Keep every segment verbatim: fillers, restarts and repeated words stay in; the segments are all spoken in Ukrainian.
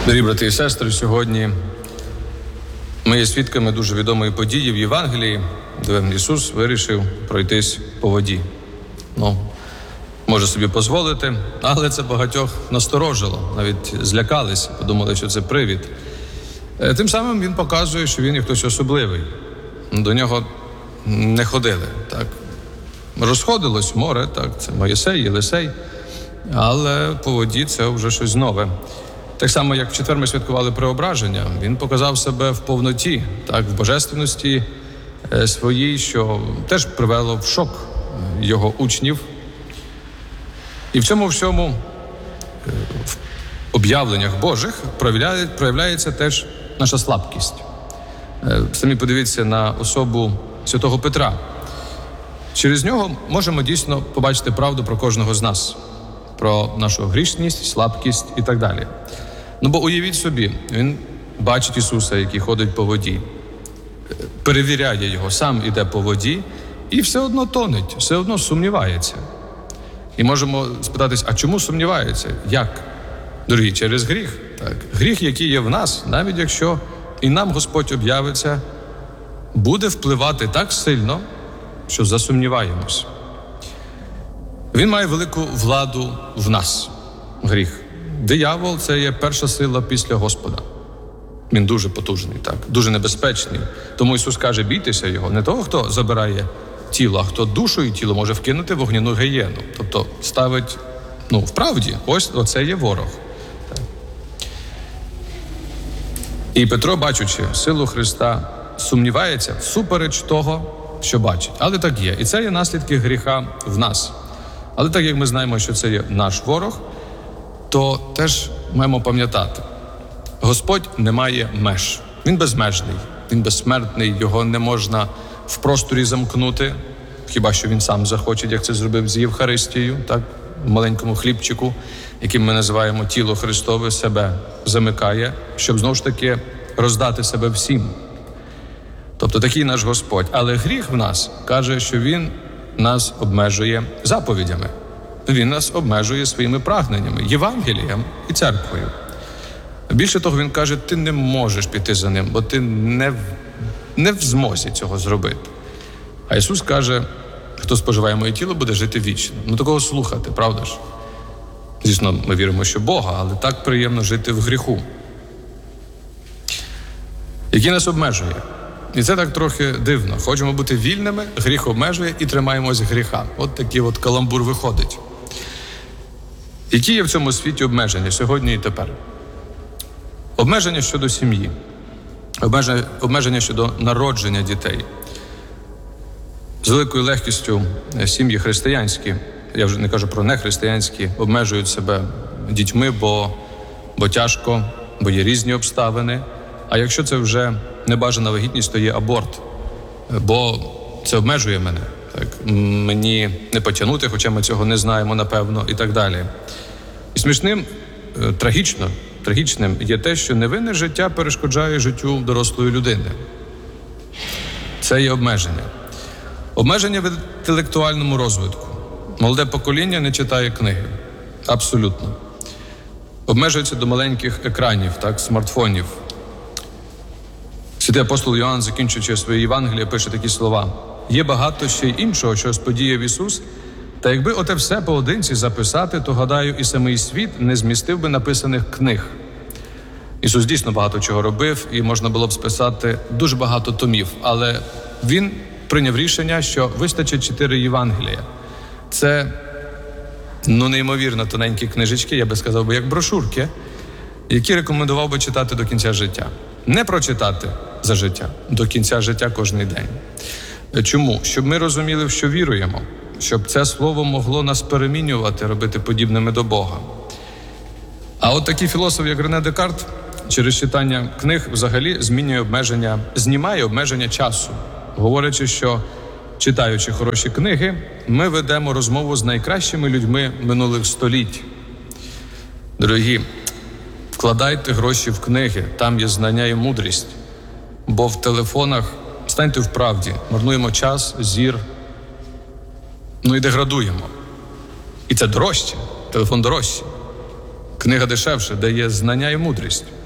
Дорогі брати і сестри, сьогодні ми є свідками дуже відомої події в Євангелії, де Ісус вирішив пройтись по воді. Ну, може собі дозволити, але це багатьох насторожило, навіть злякалися, подумали, що це привід. Тим самим він показує, що він є хтось особливий. До нього не ходили, так. Розходилось море, так, це Моїсей, Єлисей, але по воді це вже щось нове. Так само, як в четвер ми святкували преображення, він показав себе в повноті, так, в божественності своїй, що теж привело в шок його учнів. І в цьому всьому, в об'явленнях Божих, проявляється теж наша слабкість. Самі подивіться на особу святого Петра. Через нього можемо дійсно побачити правду про кожного з нас, про нашу грішність, слабкість і так далі. Ну, бо уявіть собі, він бачить Ісуса, який ходить по воді, перевіряє його, сам іде по воді і все одно тонеть, все одно сумнівається. І можемо спитатись, а чому сумнівається? Як? Дорогі, через гріх. Так. Гріх, який є в нас, навіть якщо і нам Господь об'явиться, буде впливати так сильно, що засумніваємось. Він має велику владу в нас, гріх. Диявол – це є перша сила після Господа. Він дуже потужний, так, дуже небезпечний. Тому Ісус каже, бійтеся його, не того, хто забирає тіло, а хто душу і тіло може вкинути в огняну гієну. Тобто ставить, ну, в правді, ось оце є ворог. Так. І Петро, бачучи силу Христа, сумнівається всупереч того, що бачить. Але так є. І це є наслідки гріха в нас. Але так як ми знаємо, що це є наш ворог, то теж маємо пам'ятати, Господь не має меж. Він безмежний, він безсмертний, його не можна в просторі замкнути, хіба що він сам захоче, як це зробив з Євхаристією, так, в маленькому хлібчику, яким ми називаємо тіло Христове, себе замикає, щоб знову ж таки роздати себе всім. Тобто такий наш Господь. Але гріх в нас каже, що він нас обмежує заповідями. Він нас обмежує своїми прагненнями, Євангелієм і церквою. Більше того, він каже, ти не можеш піти за ним, бо ти не в, не в змозі цього зробити. А Ісус каже, хто споживає моє тіло, буде жити вічно. Ну такого слухати, правда ж? Звісно, ми віримо, що Бога, але так приємно жити в гріху, який нас обмежує. І це так трохи дивно. Хочемо бути вільними, гріх обмежує і тримаємось гріха. От такий от каламбур виходить. Які є в цьому світі обмеження сьогодні і тепер? Обмеження щодо сім'ї, обмеження, обмеження щодо народження дітей. З великою легкістю сім'ї християнські, я вже не кажу про нехристиянські, обмежують себе дітьми, бо, бо тяжко, бо є різні обставини. А якщо це вже небажана вагітність, то є аборт, бо це обмежує мене. Так, мені не потягнути, хоча ми цього не знаємо, напевно, і так далі. І смішним, трагічно, трагічним є те, що невинне життя перешкоджає життю дорослої людини. Це є обмеження. Обмеження в інтелектуальному розвитку. Молоде покоління не читає книги. Абсолютно. Обмежується до маленьких екранів, так, смартфонів. Святий апостол Йоанн, закінчуючи своє Євангеліє, пише такі слова. Є багато ще й іншого, що сподіяв Ісус, та якби оте все поодинці записати, то, гадаю, і самий світ не змістив би написаних книг. Ісус дійсно багато чого робив, і можна було б списати дуже багато томів, але Він прийняв рішення, що вистачить чотири Євангелія. Це, ну, неймовірно тоненькі книжечки, я би сказав, як брошурки, які рекомендував би читати до кінця життя. Не прочитати за життя, до кінця життя кожний день. Чому? Щоб ми розуміли, в що віруємо, щоб це слово могло нас перемінювати, робити подібними до Бога. А от такий філософ, як Рене Декарт, через читання книг взагалі змінює обмеження, знімає обмеження часу, говорячи, що, читаючи хороші книги, ми ведемо розмову з найкращими людьми минулих століть. Дорогі, вкладайте гроші в книги, там є знання і мудрість, бо в телефонах станьте в правді, марнуємо час, зір, ну і деградуємо. І це дорожче, телефон дорожче, книга дешевше, де є знання і мудрість.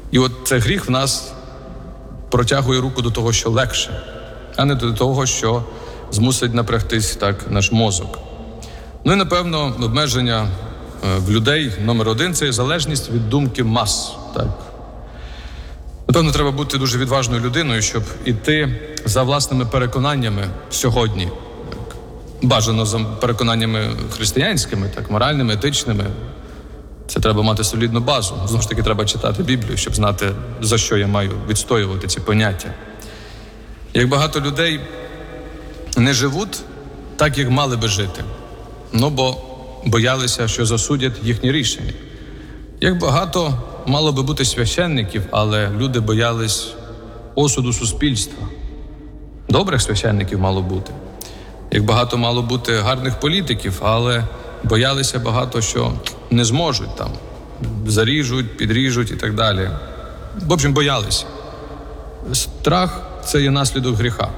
І от цей гріх в нас протягує руку до того, що легше, а не до того, що змусить напрягтись так наш мозок. Ну і, напевно, обмеження в людей номер один – це залежність від думки мас. Так. Напевно, треба бути дуже відважною людиною, щоб іти за власними переконаннями сьогодні. Так. Бажано за переконаннями християнськими, так, моральними, етичними. Це треба мати солідну базу. Знову ж таки, треба читати Біблію, щоб знати, за що я маю відстоювати ці поняття. Як багато людей не живуть так, як мали би жити. Ну, бо боялися, що засудять їхні рішення. Як багато мало би бути священників, але люди боялись осуду суспільства. Добрих священників мало бути. Як багато мало бути гарних політиків, але боялися багато, що не зможуть там, заріжуть, підріжуть і так далі. В общем, боялися. Страх – це є наслідок гріха.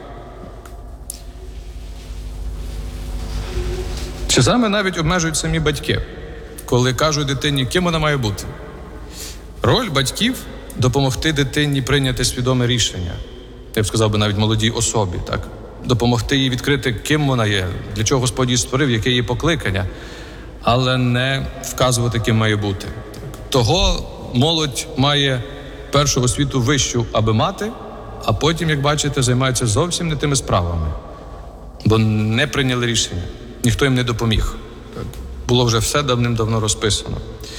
Часами навіть обмежують самі батьки, коли кажуть дитині, ким вона має бути. Роль батьків – допомогти дитині прийняти свідоме рішення. Я б сказав би навіть молодій особі, так? Допомогти їй відкрити, ким вона є, для чого Господь її створив, яке її покликання, але не вказувати, ким має бути. Того молодь має першу освіту вищу, аби мати, а потім, як бачите, займаються зовсім не тими справами, бо не прийняли рішення. Ніхто їм не допоміг. Було вже все давним-давно розписано.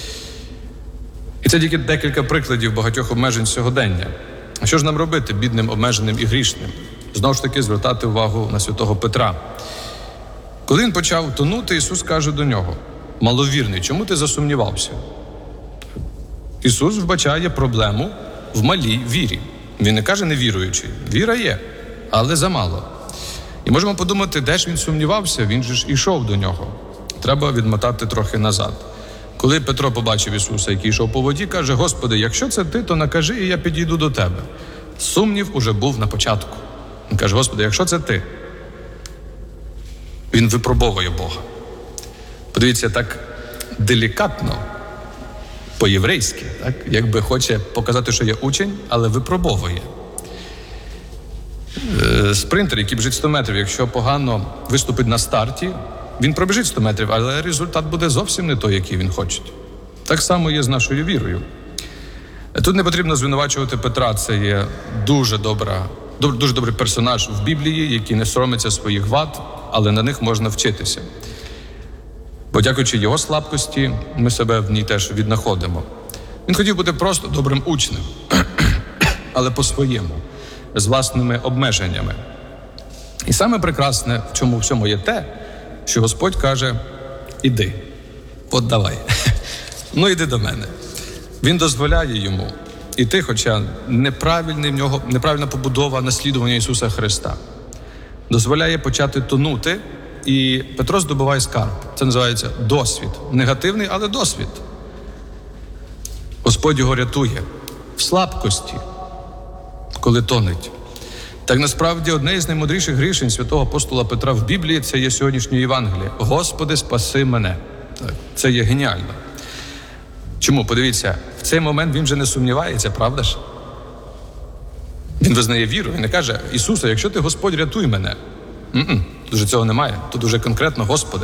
І це тільки декілька прикладів багатьох обмежень сьогодення. А що ж нам робити, бідним, обмеженим і грішним? Знову ж таки, звертати увагу на святого Петра. Коли він почав тонути, Ісус каже до нього, маловірний, чому ти засумнівався? Ісус вбачає проблему в малій вірі. Він не каже невіруючий. Віра є, але замало. І можемо подумати, де ж він сумнівався, він же ж ішов до нього. Треба відмотати трохи назад. Коли Петро побачив Ісуса, який йшов по воді, каже, Господи, якщо це ти, то накажи, і я підійду до тебе. Сумнів уже був на початку. Він каже, Господи, якщо це ти. Він випробовує Бога. Подивіться, так делікатно, по-єврейськи, так? Якби хоче показати, що є учень, але випробовує. Спринтер, який біжить сто метрів, якщо погано виступить на старті, він пробіжить сто метрів, але результат буде зовсім не той, який він хоче. Так само є з нашою вірою. Тут не потрібно звинувачувати Петра, це є дуже добра, дуже добрий персонаж в Біблії, який не соромиться своїх вад, але на них можна вчитися. Бо дякуючи його слабкості, ми себе в ній теж віднаходимо. Він хотів бути просто добрим учнем, але по-своєму, з власними обмеженнями. І саме прекрасне в чому всьому є те, що Господь каже, іди, от давай, ну іди до мене. Він дозволяє йому іти, хоча неправильний в нього, неправильна побудова наслідування Ісуса Христа. Дозволяє почати тонути, і Петро здобуває скарб. Це називається досвід. Негативний, але досвід. Господь його рятує в слабкості, коли тонеть. Так насправді одне із наймудріших рішень святого апостола Петра в Біблії – це є сьогоднішнє Євангеліє. Господи, спаси мене. Так, це є геніально. Чому? Подивіться, в цей момент він вже не сумнівається, правда ж? Він визнає віру, він не каже, Ісусе, якщо ти Господь, рятуй мене. М-м, тут же цього немає, тут уже конкретно Господи.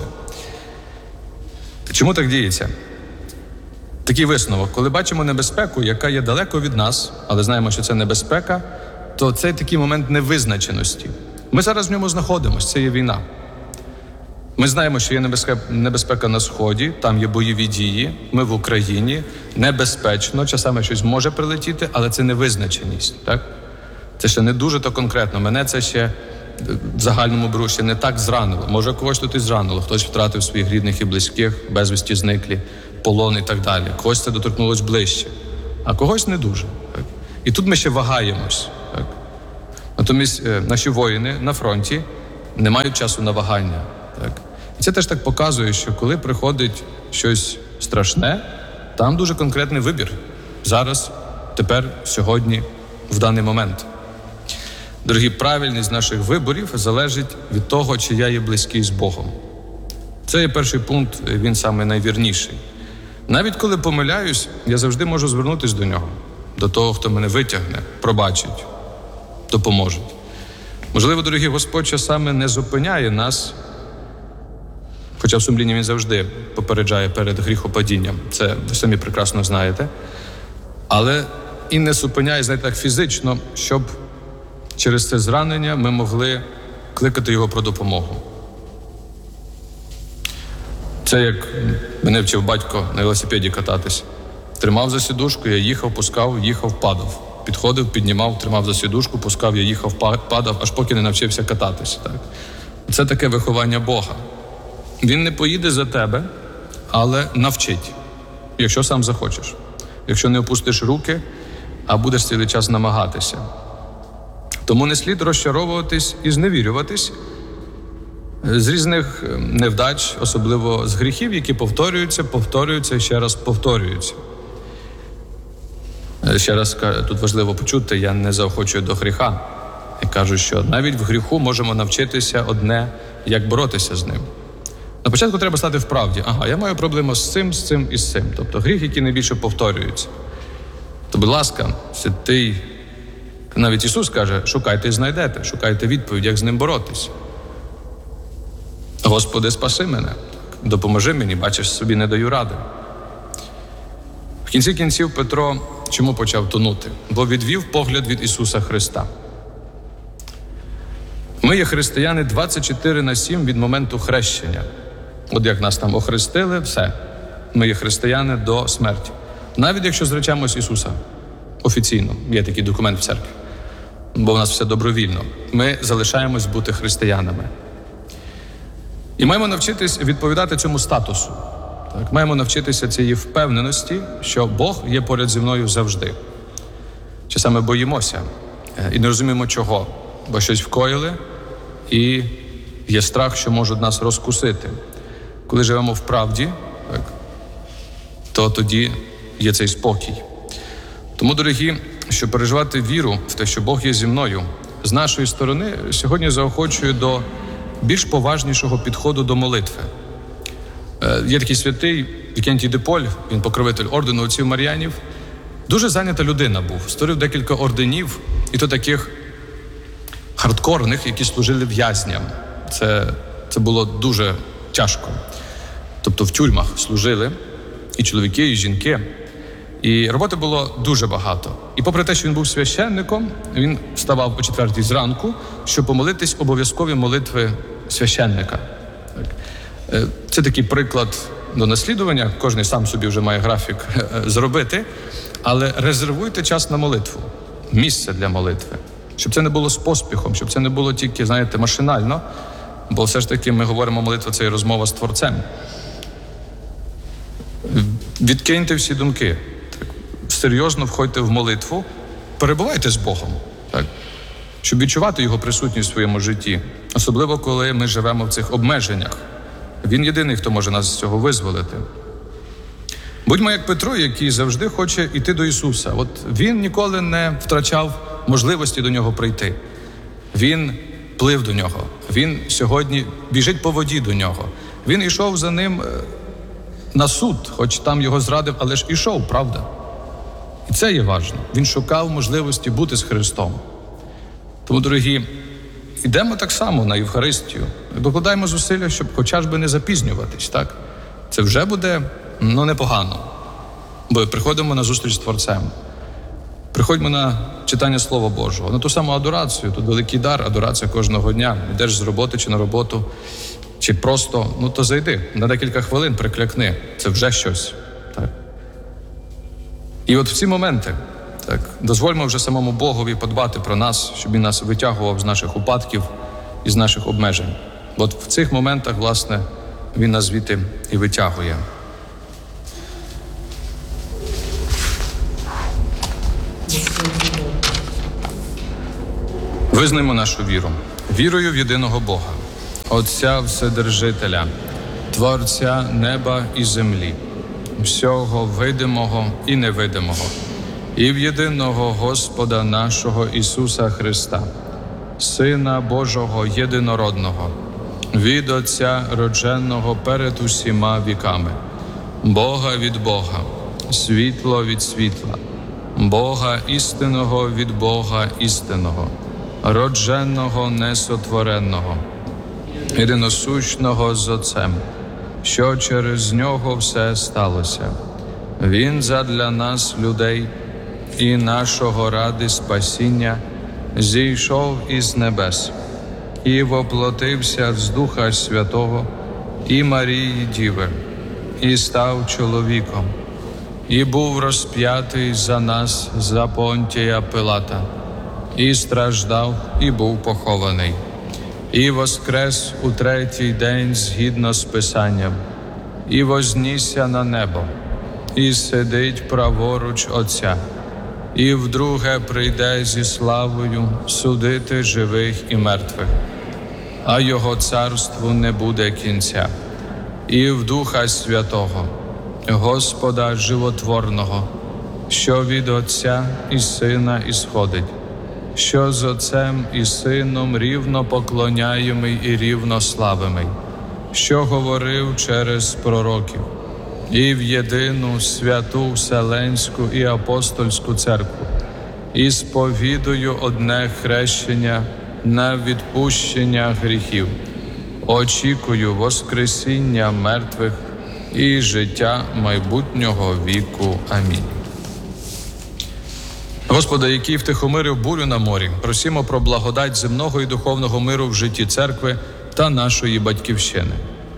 Чому так діється? Такий висновок, коли бачимо небезпеку, яка є далеко від нас, але знаємо, що це небезпека, то це такий момент невизначеності. Ми зараз в ньому знаходимося, це є війна. Ми знаємо, що є небезпека, небезпека на Сході, там є бойові дії, ми в Україні, небезпечно, часами щось може прилетіти, але це невизначеність, так? Це ще не дуже то конкретно, мене це ще в загальному беру ще не так зранило. Може, когось тут і зранило, хтось втратив своїх рідних і близьких, безвісті зниклі, полон і так далі. Когось це доторкнулось ближче, а когось не дуже. Так? І тут ми ще вагаємось. Так? Натомість наші воїни на фронті не мають часу на вагання. Так? І це теж так показує, що коли приходить щось страшне, там дуже конкретний вибір. Зараз, тепер, сьогодні, в даний момент. Дорогі, правильність наших виборів залежить від того, чи я є близький з Богом. Це є перший пункт, він саме найвірніший. Навіть коли помиляюсь, я завжди можу звернутися до нього. до того, хто мене витягне, пробачить, допоможе. Можливо, дорогі, Господь часами не зупиняє нас, хоча в сумлінні Він завжди попереджає перед гріхопадінням. Це ви самі прекрасно знаєте. Але і не зупиняє, знаєте, так фізично, щоб через це зранення ми могли кликати Його про допомогу. Це як мене вчив батько на велосипеді кататись. Тримав за сідушку, я їхав, пускав, їхав, падав. Підходив, піднімав, тримав за сідушку, пускав, я їхав, падав, аж поки не навчився кататися. Так? Це таке виховання Бога. Він не поїде за тебе, але навчить, якщо сам захочеш. Якщо не опустиш руки, а будеш цілий час намагатися. Тому не слід розчаровуватись і зневірюватись з різних невдач, особливо з гріхів, які повторюються, повторюються і ще раз повторюються. Ще раз, тут важливо почути, я не заохочую до гріха. Я кажу, що навіть в гріху можемо навчитися одне, як боротися з ним. На початку треба стати в правді. Ага, я маю проблему з цим, з цим і з цим. Тобто гріх, який найбільше повторюється. То, будь ласка, святий, навіть Ісус каже, шукайте і знайдете, шукайте відповідь, як з ним боротися. Господи, спаси мене, допоможи мені, бачиш, собі не даю ради. В кінці кінців Петро чому почав тонути? Бо відвів погляд від Ісуса Христа. Ми є християни двадцять чотири на сім від моменту хрещення. От як нас там охрестили, все. Ми є християни до смерті. Навіть якщо зречемось Ісуса офіційно, є такий документ в церкві, бо в нас все добровільно, ми залишаємось бути християнами. І маємо навчитись відповідати цьому статусу. Так, маємо навчитися цієї впевненості, що Бог є поряд зі мною завжди. Часами боїмося і не розуміємо чого, бо щось вкоїли і є страх, що можуть нас розкусити. Коли живемо в правді, так, то тоді є цей спокій. Тому, дорогі, щоб переживати віру в те, що Бог є зі мною, з нашої сторони сьогодні заохочую до більш поважнішого підходу до молитви. Е, є такий святий Вікентій де Поль, він покровитель ордену отців Мар'янів. Дуже зайнята людина був, створив декілька орденів, і то таких хардкорних, які служили в'язням. Це, це було дуже тяжко. Тобто в тюрмах служили і чоловіки, і жінки. І роботи було дуже багато. І попри те, що він був священником, він вставав о четвертій зранку, щоб помолитись обов'язкові молитви священника. Це такий приклад до наслідування, кожен сам собі вже має графік зробити, але резервуйте час на молитву, місце для молитви, щоб це не було з поспіхом, щоб це не було тільки, знаєте, машинально, бо все ж таки ми говоримо, молитва – це і розмова з Творцем. Відкиньте всі думки, так, серйозно входьте в молитву, перебувайте з Богом, так, щоб відчувати Його присутність в своєму житті, особливо коли ми живемо в цих обмеженнях. Він єдиний, хто може нас з цього визволити. Будьмо як Петро, який завжди хоче йти до Ісуса. От він ніколи не втрачав можливості до Нього прийти. Він плив до Нього. Він сьогодні біжить по воді до Нього. Він йшов за Ним на суд, хоч там його зрадив, але ж ішов, правда? І це є важливо. Він шукав можливості бути з Христом. Тому, дорогі, йдемо так само на Євхаристію. Докладаємо зусилля, щоб хоча б не запізнюватись, так? Це вже буде, ну, непогано. Бо приходимо на зустріч з Творцем. Приходьмо на читання Слова Божого. На ту саму адорацію, тут великий дар, адорація кожного дня. Йдеш з роботи чи на роботу, чи просто, ну то зайди, на декілька хвилин приклякни. Це вже щось. Так? І от в ці моменти, так, дозвольмо вже самому Богові подбати про нас, щоб Він нас витягував з наших упадків і з наших обмежень. От в цих моментах, власне, Він нас звідти і витягує. Визнаймо нашу віру. Вірую в єдиного Бога, Отця Вседержителя, Творця неба і землі, всього видимого і невидимого, і в єдиного Господа нашого Ісуса Христа, Сина Божого єдинородного, від Отця родженого перед усіма віками, Бога від Бога, світло від світла, Бога істинного від Бога істинного, родженого несотвореного, єдиносущного з Отцем, що через Нього все сталося. Він задля нас, людей, і нашого ради спасіння зійшов із небес і воплотився з Духа Святого і Марії Діви, і став чоловіком, і був розп'ятий за нас за Понтія Пилата, і страждав, і був похований, і воскрес у третій день згідно з Писанням, і вознісся на небо, і сидить праворуч Отця, і вдруге прийде зі славою судити живих і мертвих, а Його царству не буде кінця. І в Духа Святого, Господа животворного, що від Отця і Сина ісходить, що з Отцем і Сином рівно поклоняємий і рівно славимий, що говорив через пророків, і в єдину святу Вселенську і апостольську церкву, і сповідую одне хрещення на відпущення гріхів, очікую воскресіння мертвих і життя майбутнього віку. Амінь. Господи, який втихомирив бурю на морі, просімо про благодать земного і духовного миру в житті церкви та нашої батьківщини.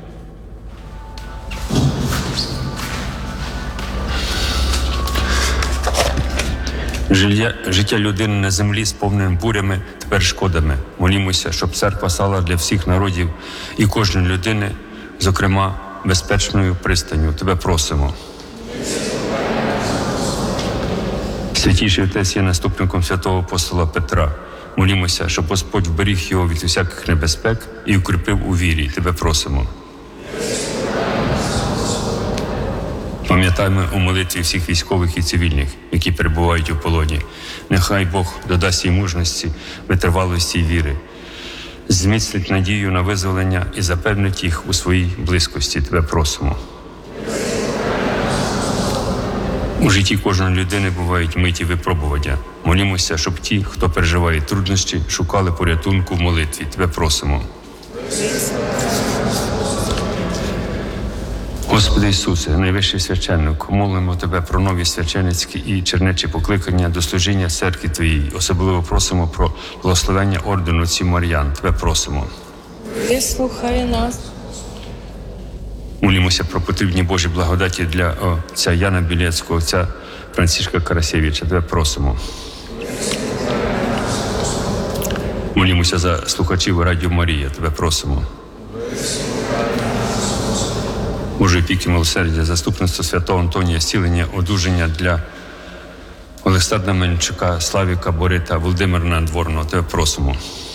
Життя, життя людини на землі сповненим бурями та перешкодами. Молімося, щоб церква стала для всіх народів і кожної людини, зокрема, безпечною пристанню. Тебе просимо. Святіший Отець є наступником святого апостола Петра. Молімося, щоб Господь вберіг його від усяких небезпек і укріпив у вірі. Тебе просимо. Пам'ятаємо у молитві всіх військових і цивільних, які перебувають у полоні. Нехай Бог додасть їм мужності, витривалості й віри, зміцнить надію на визволення і запевнить їх у своїй близькості. Тебе просимо. У житті кожної людини бувають миті випробування. Молімося, щоб ті, хто переживає труднощі, шукали порятунку в молитві. Тебе просимо. Господи Ісусе, найвищий священник, молимо Тебе про нові священницькі і чернечі покликання до служіння церкві Твоїй. Особливо просимо про благословення ордену отців Мар'ян. Тебе просимо. Вислухай нас. Молімося про потрібні Божі благодаті для отця Яна Білецького, отця Францишка Карасєвича. Тебе просимо. Молімося за слухачів Радіо Марія. Тебе просимо. Божої опіки, милосердя, заступництво святого Антонія, зцілення, одужання для Олександра Мельничука, Славіка Борита, Володимира Надворного. Тебе просимо.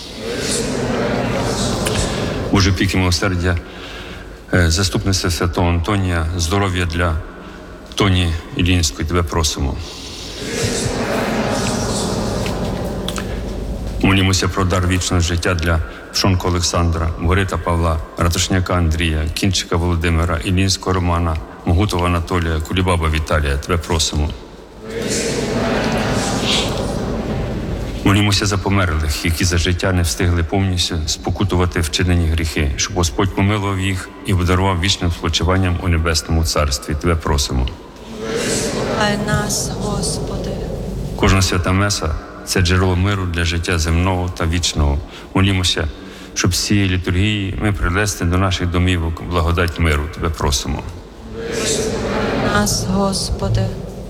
Божої опіки, милосердя, заступництво святого Антонія, здоров'я для Тоні Ілінської. Тебе просимо. Молімося про дар вічного життя для Пшонка Олександра, Борита Павла, Ратушняка Андрія, Кінчика Володимира, Ілінського Романа, Могутова Анатолія, Кулібаба Віталія. Тебе просимо. Молімося за померлих, які за життя не встигли повністю спокутувати вчинені гріхи, щоб Господь помилував їх і подарував вічним спочиванням у Небесному Царстві. Тебе просимо. Хай нас, Господи. Кожна свята меса – це джерело миру для життя земного та вічного. Молімося, щоб з цієї літургії ми принесли до наших домівок благодать миру. Тебе просимо. Нас, Господи.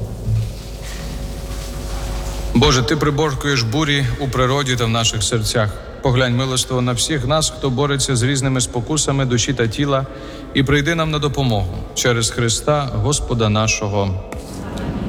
Боже, Ти приборкуєш бурі у природі та в наших серцях. Поглянь милостиво на всіх нас, хто бореться з різними спокусами душі та тіла, і прийди нам на допомогу через Христа, Господа нашого.